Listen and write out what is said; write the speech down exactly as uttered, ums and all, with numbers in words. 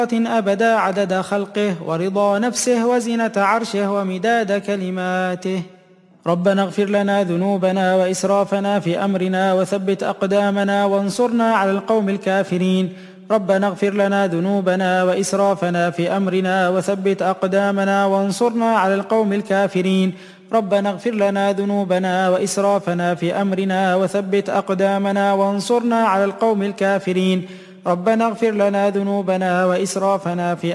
أبدا عدد خلقه ورضا نفسه وزنة عرشه ومداد كلماته. ربنا اغفر لنا ذنوبنا وإسرافنا في أمرنا وثبت أقدامنا وانصرنا على القوم الكافرين. ربنا اغفر لنا ذنوبنا وإسرافنا في أمرنا وثبت أقدامنا وانصرنا على القوم الكافرين. ربنا اغفر لنا ذنوبنا وإسرافنا في أمرنا وثبت أقدامنا وانصرنا على القوم الكافرين. ربنا اغفر لنا ذنوبنا وإسرافنا في